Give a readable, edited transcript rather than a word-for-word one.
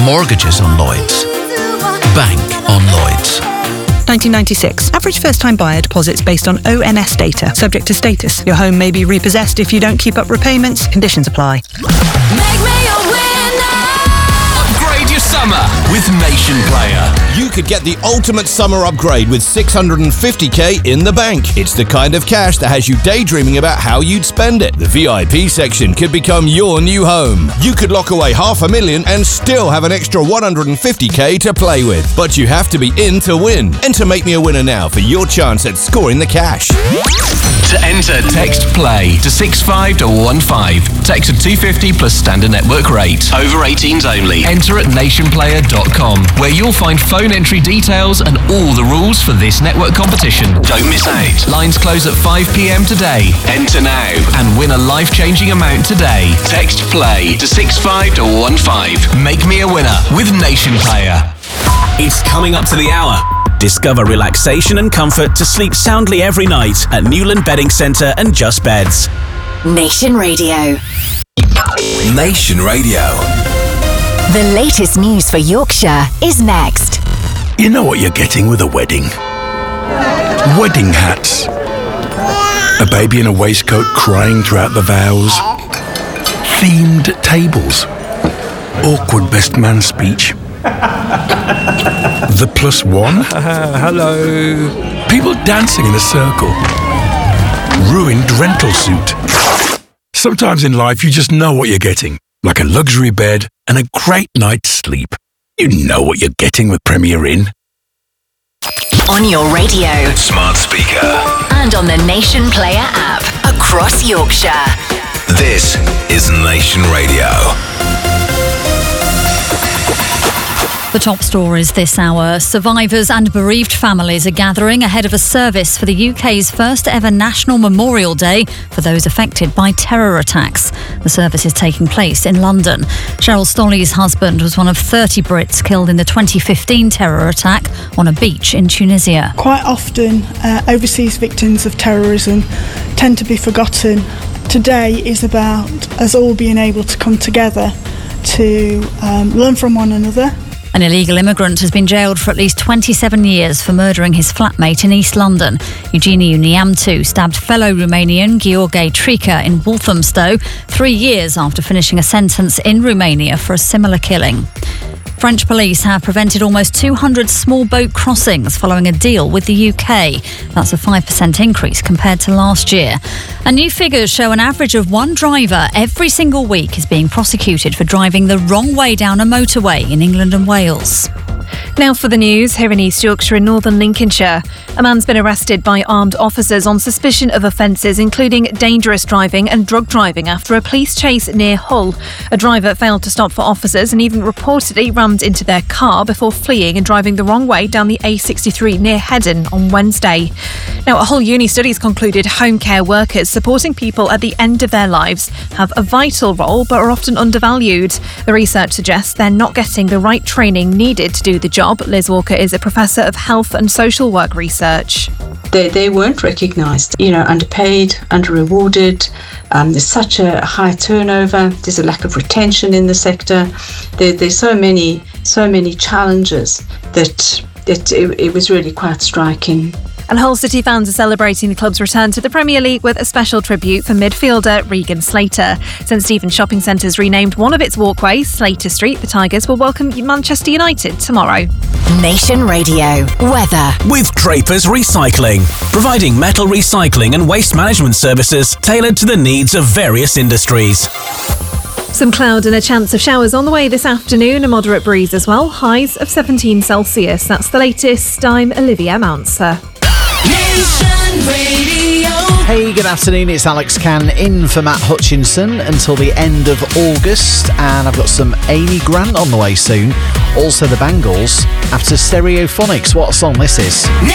Mortgages on Lloyds. Bank on Lloyds. 1996. Average first-time buyer deposits based on ONS data. Subject to status. Your home may be repossessed if you don't keep up repayments. Conditions apply. Make me a winner. Upgrade your summer with Nation Player. You could get the ultimate summer upgrade with $650k in the bank. It's the kind of cash that has you daydreaming about how you'd spend it. The VIP section could become your new home. You could lock away $500,000 and still have an extra $150k to play with. But you have to be in to win. Enter Make Me a Winner now for your chance at scoring the cash. To enter, text PLAY to 65115. Text at 250 plus standard network rate. Over 18s only. Enter at nationplayer.com, where you'll find phone entry details and all the rules for this network competition. Don't miss out. Lines close at 5 p.m. today. Enter now and win a life-changing amount today. Text PLAY to 65115. Make me a winner with Nation Player. It's coming up to the hour. Discover relaxation and comfort to sleep soundly every night at Newland Bedding Centre and Just Beds. Nation Radio. Nation Radio. The latest news for Yorkshire is next. You know what you're getting with a wedding? Wedding hats. A baby in a waistcoat crying throughout the vows. Themed tables. Awkward best man speech. The +1. Hello. People dancing in a circle. Ruined rental suit. Sometimes in life you just know what you're getting. Like a luxury bed and a great night's sleep. You know what you're getting with Premier Inn. On your radio. Smart speaker. And on the Nation Player app. Across Yorkshire. This is Nation Radio. The top stories this hour. Survivors and bereaved families are gathering ahead of a service for the UK's first ever National Memorial Day for those affected by terror attacks. The service is taking place in London. Cheryl Stolley's husband was one of 30 Brits killed in the 2015 terror attack on a beach in Tunisia. Quite often, overseas victims of terrorism tend to be forgotten. Today is about us all being able to come together to learn from one another. An illegal immigrant has been jailed for at least 27 years for murdering his flatmate in East London. Eugeniu Niamtu stabbed fellow Romanian Gheorghe Trica in Walthamstow 3 years after finishing a sentence in Romania for a similar killing. French police have prevented almost 200 small boat crossings following a deal with the UK. That's a 5% increase compared to last year. And new figures show an average of one driver every single week is being prosecuted for driving the wrong way down a motorway in England and Wales. Now for the news, here in East Yorkshire and Northern Lincolnshire. A man's been arrested by armed officers on suspicion of offences including dangerous driving and drug driving after a police chase near Hull. A driver failed to stop for officers and even reportedly rammed into their car before fleeing and driving the wrong way down the A63 near Heddon on Wednesday. Now, a Hull Uni studies concluded home care workers supporting people at the end of their lives have a vital role but are often undervalued. The research suggests they're not getting the right training needed to do the job. Liz Walker is a professor of health and social work research. They weren't recognised, underpaid, under-rewarded. There's such a high turnover. There's a lack of retention in the sector. There's so many challenges that it was really quite striking. And Hull City fans are celebrating the club's return to the Premier League with a special tribute for midfielder Regan Slater. St Stephen's Shopping Centre's renamed one of its walkways, Slater Street. The Tigers will welcome Manchester United tomorrow. Nation Radio. Weather. With Drapers Recycling, providing metal recycling and waste management services tailored to the needs of various industries. Some cloud and a chance of showers on the way this afternoon, a moderate breeze as well, highs of 17 Celsius. That's the latest. I'm Olivia Mounser. Nation Radio. Hey, good afternoon, it's Alex Cann in for Matt Hutchinson until the end of August, and I've got some Amy Grant on the way soon. Also the Bangles after Stereophonics. What a song this is.